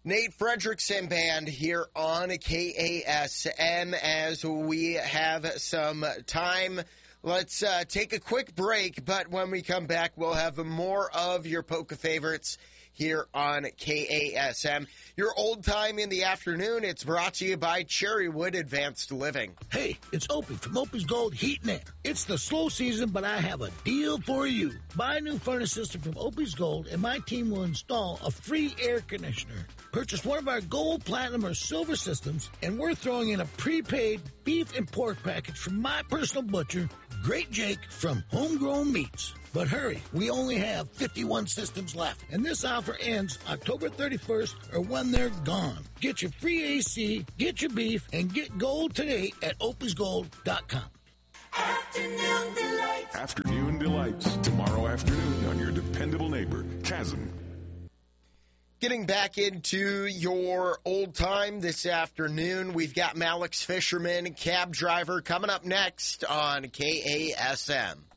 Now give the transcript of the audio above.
Nate Fredrickson Band here on KASM as we have some time. Let's take a quick break, but when we come back, we'll have more of your polka favorites here on KASM. Your old time in the afternoon, it's brought to you by Cherrywood Advanced Living. Hey, it's Opie from Opie's Gold Heat and Air. It's the slow season, but I have a deal for you. Buy a new furnace system from Opie's Gold, and my team will install a free air conditioner. Purchase one of our gold, platinum, or silver systems, and we're throwing in a prepaid beef and pork package from my personal butcher, Great Jake from Homegrown Meats. But hurry, we only have 51 systems left, and this offer ends October 31st or when they're gone. Get your free AC, get your beef, and get gold today at opiesgold.com. Afternoon Delights. Afternoon Delights. Tomorrow afternoon on your dependable neighbor, Chasm. Getting back into your old time this afternoon, we've got Malik's Fisherman, Cab Driver, coming up next on KASM.